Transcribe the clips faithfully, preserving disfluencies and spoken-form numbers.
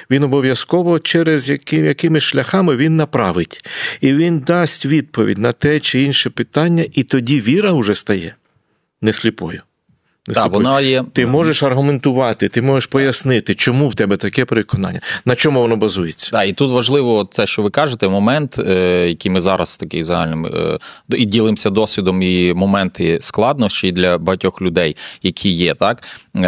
він обов'язково через які, якими шляхами він направить. І він дасть відповідь на те чи інше питання, і тоді віра вже стає не сліпою. Так, вона є... Ти можеш аргументувати, ти можеш пояснити, чому в тебе таке переконання, на чому воно базується. Так, і тут важливо те, що ви кажете, момент, який ми зараз такий загальним, і ділимося досвідом, і моменти складнощі для багатьох людей, які є, так?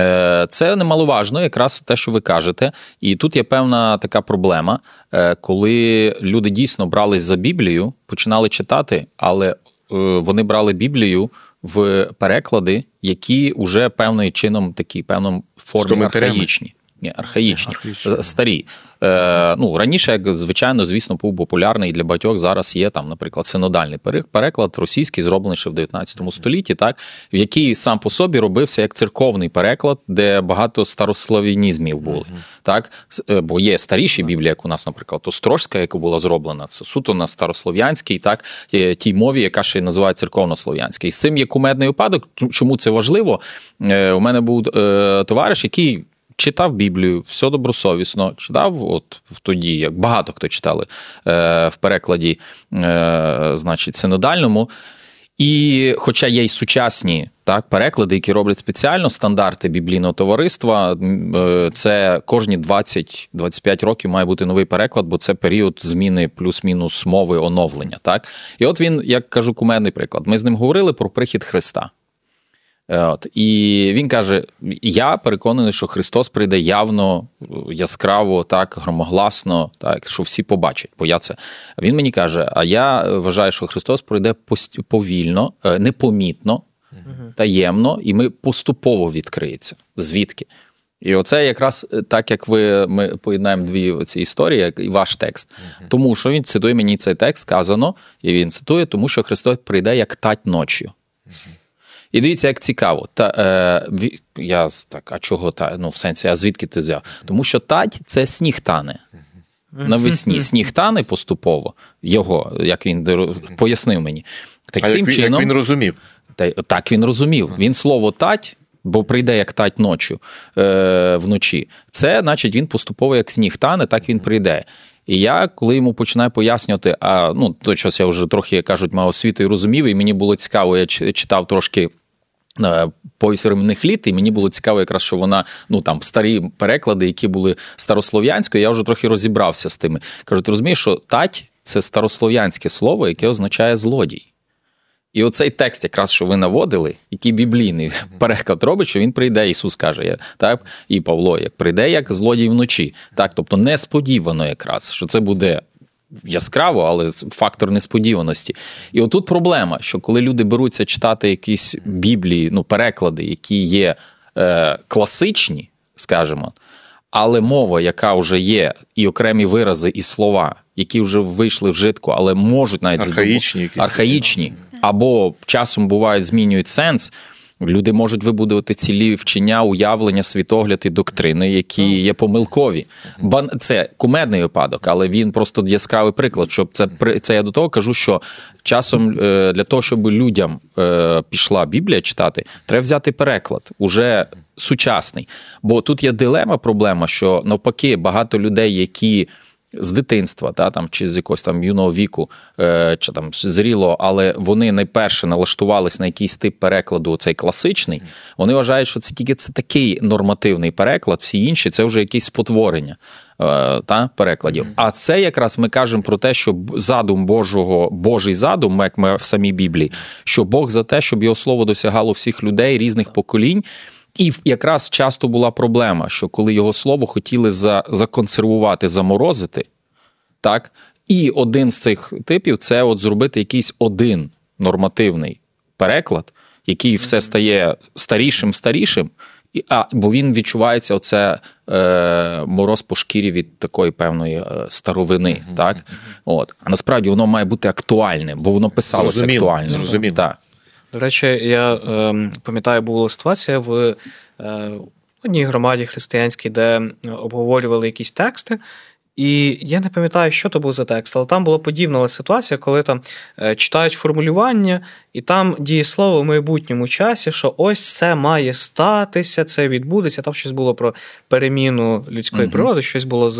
Це немаловажно, якраз те, що ви кажете. І тут є певна така проблема, коли люди дійсно брались за Біблію, починали читати, але вони брали Біблію в переклади, які вже певним чином такі, певному формі архаїчні. Ні, архаїчні, архаїчні, старі. Е, ну, раніше, як, звичайно, звісно, був популярний і для багатьох зараз є, там, наприклад, синодальний переклад російський, зроблений ще в дев'ятнадцятому столітті, так, в який сам по собі робився як церковний переклад, де багато старослав'янізмів були. Mm-hmm. Так? Бо є старіші Біблії, як у нас, наприклад, Острозька, яка була зроблена, це суто на старослов'янській, так, тій мові, яка ще називає церковнослов'янська. І з цим є кумедний випадок. Чому це важливо? У мене був е, товариш, який читав Біблію, все добросовісно, читав от тоді, як багато хто читали е, в перекладі, е, значить, синодальному. І хоча є й сучасні, так, переклади, які роблять спеціально стандарти біблійного товариства, е, це кожні двадцять-двадцять п'ять років має бути новий переклад, бо це період зміни плюс-мінус мови, оновлення. Так? І от він, як кажу, кумедний приклад. Ми з ним говорили про прихід Христа. От. І він каже, я переконаний, що Христос прийде явно, яскраво, так, громогласно, так, що всі побачать, бо я це. Він мені каже, а я вважаю, що Христос прийде повільно, непомітно, таємно, і ми поступово відкриється. Звідки? І оце якраз так, як ви, ми поєднаємо дві ці історії, як і ваш текст. Uh-huh. Тому що він цитує мені цей текст, сказано, і він цитує, тому що Христос прийде як тать ночі. Uh-huh. І дивіться, як цікаво. Та, е, я так, а чого та? Ну, в сенсі, а звідки ти взяв? Тому що тать – це сніг тане. Навесні сніг тане поступово, його, як він пояснив мені. Так, а як, чином, як він розумів? Та, так він розумів. Він слово тать, бо прийде як тать ночі, е, вночі, це, значить, він поступово як сніг тане, так він прийде. І я, коли йому починаю пояснювати, а, ну, той час я вже трохи, як кажуть, мав освіту і розумів, і мені було цікаво, я читав трошки «Повість временних літ», і мені було цікаво якраз, що вона, ну, там, старі переклади, які були старослов'янською, я вже трохи розібрався з тими. Кажу, ти розумієш, що тать – це старослов'янське слово, яке означає злодій. І оцей текст, якраз, що ви наводили, який біблійний переклад робить, що він прийде, Ісус каже, так, і Павло, як прийде, як злодій вночі. Так, тобто несподівано якраз, що це буде яскраво, але фактор несподіваності. І отут проблема, що коли люди беруться читати якісь біблії, ну, переклади, які є е, класичні, скажімо, але мова, яка вже є, і окремі вирази, і слова, які вже вийшли в вжитку, але можуть навіть архаїчні, здобу... архаїчні або часом бувають змінюють сенс, люди можуть вибудувати цілі вчення, уявлення, світогляд і доктрини, які є помилкові. Це кумедний випадок, але він просто яскравий приклад. Щоб це, це я до того кажу, що часом для того, щоб людям пішла Біблія читати, треба взяти переклад, уже сучасний. Бо тут є дилема, проблема, що навпаки багато людей, які з дитинства, та, там, чи з якогось там юного віку, е, чи там зріло, але вони найперше налаштувались на якийсь тип перекладу, цей класичний, вони вважають, що це тільки це такий нормативний переклад, всі інші – це вже якесь спотворення е, та, перекладів. А це якраз ми кажемо про те, що задум Божого, Божий задум, як ми в самій Біблії, що Бог за те, щоб його слово досягало всіх людей, різних поколінь. І якраз часто була проблема, що коли його слово хотіли за, законсервувати, заморозити, так, і один з цих типів – це от зробити якийсь один нормативний переклад, який все стає старішим-старішим, а, бо він відчувається оце е, мороз по шкірі від такої певної е, старовини, mm-hmm. так? От. А насправді воно має бути актуальним, бо воно писалося Зрозуміло. актуально. Зрозуміло. Так. До речі, я е, пам'ятаю, була ситуація в е, одній громаді християнській, де обговорювали якісь тексти, і я не пам'ятаю, що то був за текст, але там була подібна ситуація, коли там е, читають формулювання, і там дієслово в майбутньому часі, що ось це має статися, це відбудеться, там щось було про переміну людської угу. природи, щось було з